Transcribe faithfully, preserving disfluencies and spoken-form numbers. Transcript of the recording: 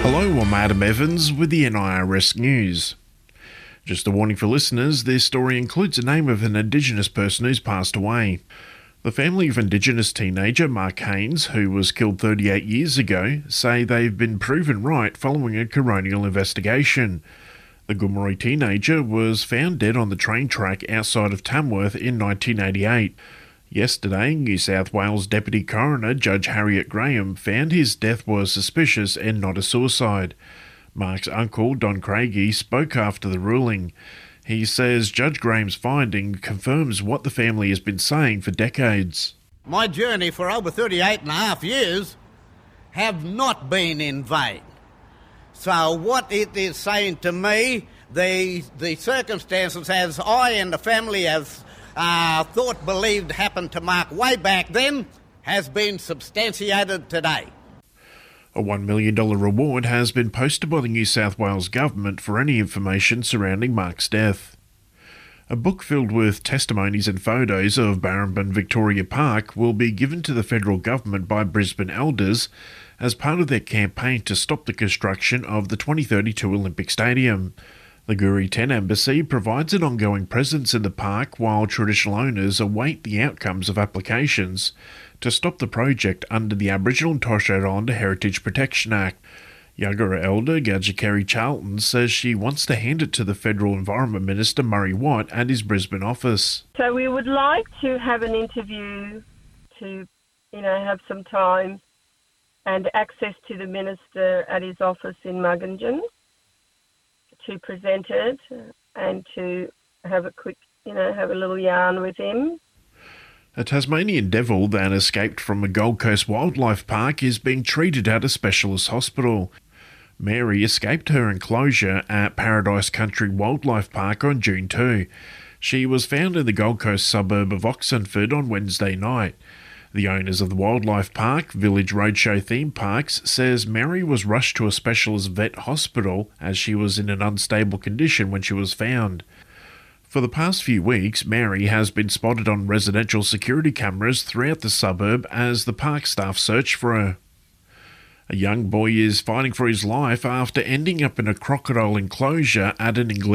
Hello, I'm Adam Evans with the N I R S News. Just a warning for listeners, this story includes the name of an Indigenous person who's passed away. The family of Indigenous teenager Mark Haynes, who was killed thirty-eight years ago, say they've been proven right following a coronial investigation. The Gomeroi teenager was found dead on the train track outside of Tamworth in nineteen eighty-eight. Yesterday, New South Wales Deputy Coroner Judge Harriet Graham found his death was suspicious and not a suicide. Mark's uncle, Don Craigie, spoke after the ruling. He says Judge Graham's finding confirms what the family has been saying for decades. My journey for over thirty-eight and a half years have not been in vain. So what it is saying to me, the, the circumstances as I and the family have Uh, thought, believed happened to Mark way back then, has been substantiated today. A one million dollars reward has been posted by the New South Wales Government for any information surrounding Mark's death. A book filled with testimonies and photos of Barrambin Victoria Park will be given to the federal government by Brisbane elders as part of their campaign to stop the construction of the twenty thirty-two Olympic Stadium. The Guri ten Embassy provides an ongoing presence in the park while traditional owners await the outcomes of applications to stop the project under the Aboriginal and Torres Strait Islander Heritage Protection Act. Yagara Elder Gadja Kerry Charlton says she wants to hand it to the Federal Environment Minister Murray Watt at his Brisbane office. So we would like to have an interview to, you know, have some time and access to the Minister at his office in Mugginjan to present it and to have a quick, you know, have a little yarn with him. A Tasmanian devil that escaped from a Gold Coast wildlife park is being treated at a specialist hospital. Mary escaped her enclosure at Paradise Country Wildlife Park on June second. She was found in the Gold Coast suburb of Oxenford on Wednesday night. The owners of the wildlife park, Village Roadshow Theme Parks, says Mary was rushed to a specialist vet hospital as she was in an unstable condition when she was found. For the past few weeks, Mary has been spotted on residential security cameras throughout the suburb as the park staff search for her. A young boy is fighting for his life after ending up in a crocodile enclosure at an English